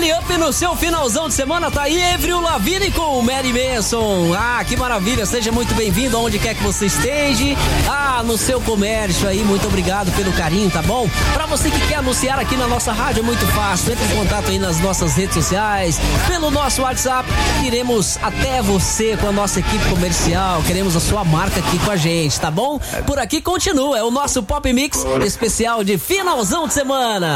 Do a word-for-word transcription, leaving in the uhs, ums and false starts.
Aquele up no seu finalzão de semana, tá aí Avril Lavigne com Mary Manson. Ah, que maravilha, seja muito bem-vindo aonde quer que você esteja. Ah, no seu comércio aí, muito obrigado pelo carinho, tá bom? Pra você que quer anunciar aqui na nossa rádio é muito fácil, entre em contato aí nas nossas redes sociais, pelo nosso WhatsApp, iremos até você com a nossa equipe comercial, queremos a sua marca aqui com a gente, tá bom? Por aqui continua, é o nosso Pop Mix especial de finalzão de semana.